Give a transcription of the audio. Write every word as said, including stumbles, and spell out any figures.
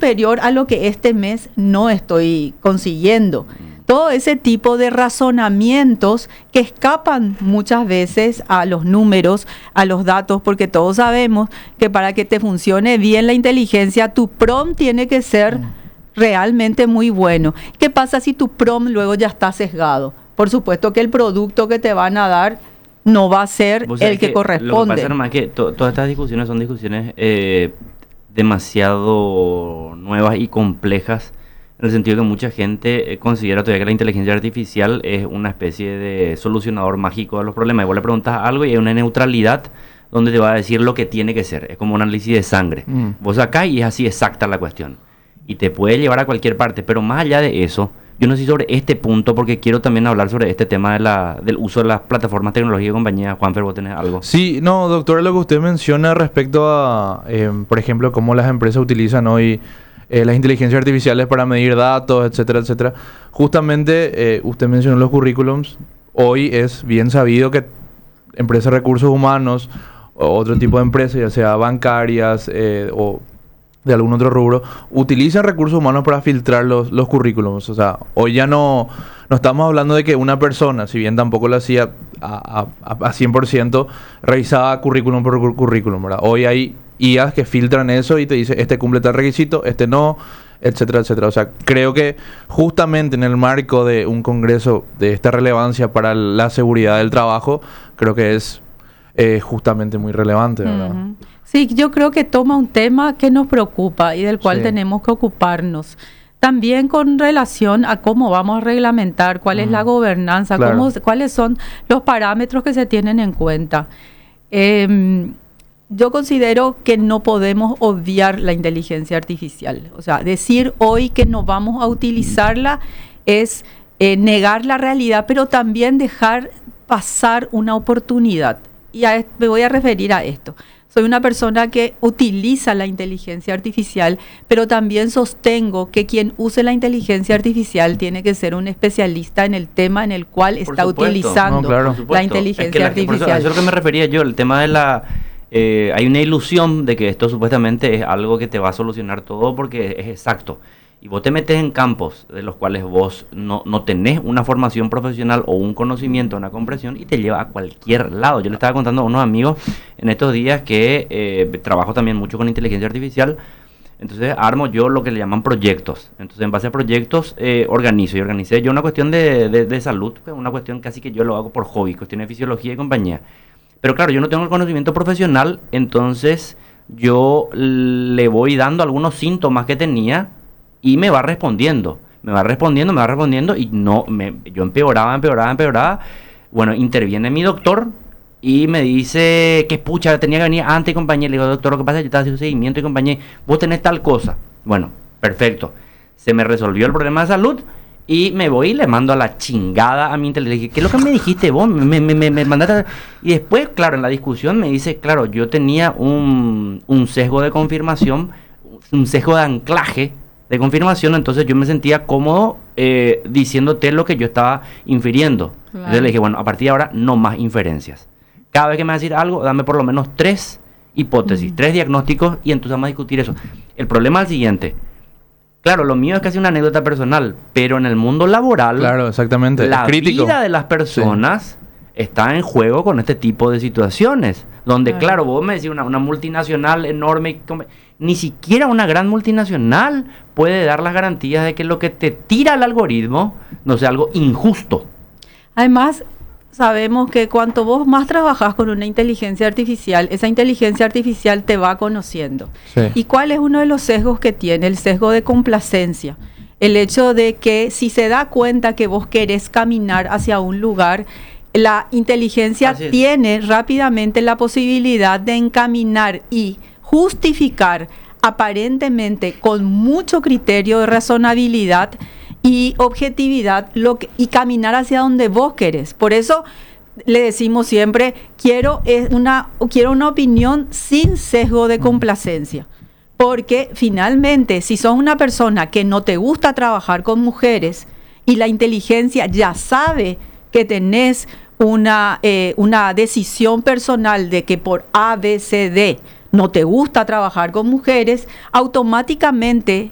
superior a lo que este mes no estoy consiguiendo. Todo ese tipo de razonamientos que escapan muchas veces a los números, a los datos, porque todos sabemos que para que te funcione bien la inteligencia, tu prompt tiene que ser realmente muy bueno. ¿Qué pasa si tu prompt luego ya está sesgado? Por supuesto que el producto que te van a dar no va a ser el que, que corresponde. Lo que pasa, hermano, es que to, todas estas discusiones son discusiones eh, demasiado nuevas y complejas, en el sentido que mucha gente eh, considera todavía que la inteligencia artificial es una especie de solucionador mágico de los problemas. Y vos le preguntas algo y hay una neutralidad donde te va a decir lo que tiene que ser. Es como un análisis de sangre. Mm. Vos acá y es así exacta la cuestión. Y te puede llevar a cualquier parte. Pero más allá de eso, yo no sé sobre este punto, porque quiero también hablar sobre este tema de la, del uso de las plataformas tecnológicas y compañía. Juanfer, ¿vos tenés algo? Sí, no, doctora, lo que usted menciona respecto a, eh, por ejemplo, cómo las empresas utilizan hoy eh, las inteligencias artificiales para medir datos, etcétera, etcétera. Justamente, eh, usted mencionó los currículums. Hoy es bien sabido que empresas de recursos humanos o otro tipo de empresas, ya sea bancarias eh, o de algún otro rubro, utilizan recursos humanos para filtrar los, los currículums. O sea, hoy ya no, no estamos hablando de que una persona, si bien tampoco lo hacía a, a, a cien por ciento, revisaba currículum por currículum, ¿verdad? Hoy hay I As que filtran eso y te dice, este cumple tal requisito, este no, etcétera, etcétera. O sea, creo que justamente en el marco de un congreso de esta relevancia para la seguridad del trabajo, creo que es eh, justamente muy relevante, ¿verdad? Uh-huh. Sí, yo creo que toma un tema que nos preocupa y del cual sí. tenemos que ocuparnos. También con relación a cómo vamos a reglamentar, cuál uh-huh. es la gobernanza, claro. cómo, cuáles son los parámetros que se tienen en cuenta. Eh, yo considero que no podemos obviar la inteligencia artificial. O sea, decir hoy que no vamos a utilizarla es eh, negar la realidad, pero también dejar pasar una oportunidad. Y a, me voy a referir a esto. Soy una persona que utiliza la inteligencia artificial, pero también sostengo que quien use la inteligencia artificial tiene que ser un especialista en el tema en el cual por está supuesto. utilizando no, claro. la inteligencia es que la, artificial. Por eso, eso es lo que me refería yo, el tema de la... Eh, hay una ilusión de que esto supuestamente es algo que te va a solucionar todo porque es exacto. Y vos te metes en campos de los cuales vos no, no tenés una formación profesional o un conocimiento, una comprensión, y te lleva a cualquier lado. Yo le estaba contando a unos amigos en estos días que eh, trabajo también mucho con inteligencia artificial. Entonces armo yo lo que le llaman proyectos. Entonces en base a proyectos eh, organizo. Y organicé yo una cuestión de, de, de salud, una cuestión casi que yo lo hago por hobby, cuestión de fisiología y compañía. Pero claro, yo no tengo el conocimiento profesional, entonces yo le voy dando algunos síntomas que tenía y me va respondiendo, me va respondiendo, me va respondiendo y no, me, yo empeoraba, empeoraba, empeoraba. Bueno, interviene mi doctor y me dice que pucha, tenía que venir antes y compañía. Le digo, doctor, lo que pasa es que yo estaba haciendo seguimiento y compañía, vos tenés tal cosa. Bueno, perfecto. Se me resolvió el problema de salud y me voy y le mando a la chingada a mi inteligencia. ¿Qué es lo que me dijiste vos? Me, me, me, me mandaste a... Y después, claro, en la discusión me dice, claro, yo tenía un, un sesgo de confirmación, un sesgo de anclaje de confirmación, entonces yo me sentía cómodo eh, diciéndote lo que yo estaba infiriendo. Claro. Entonces le dije, bueno, a partir de ahora no más inferencias. Cada vez que me va a decir algo, dame por lo menos tres hipótesis, mm. tres diagnósticos y entonces vamos a discutir eso. El problema es el siguiente. Claro, lo mío es casi una anécdota personal, pero en el mundo laboral, claro, exactamente. la crítico. vida de las personas sí. está en juego con este tipo de situaciones. Donde, claro, claro vos me decís una, una multinacional enorme, ni siquiera una gran multinacional puede dar las garantías de que lo que te tira el algoritmo no sea algo injusto. Además, sabemos que cuanto vos más trabajás con una inteligencia artificial, esa inteligencia artificial te va conociendo. Sí. ¿Y cuál es uno de los sesgos que tiene? El sesgo de complacencia. El hecho de que si se da cuenta que vos querés caminar hacia un lugar, la inteligencia tiene rápidamente la posibilidad de encaminar y justificar aparentemente con mucho criterio de razonabilidad y objetividad lo que, y caminar hacia donde vos querés. Por eso le decimos siempre, quiero una, quiero una opinión sin sesgo de complacencia. Porque finalmente, si sos una persona que no te gusta trabajar con mujeres y la inteligencia ya sabe que tenés una, eh, una decisión personal de que por A, B, C, D no te gusta trabajar con mujeres, automáticamente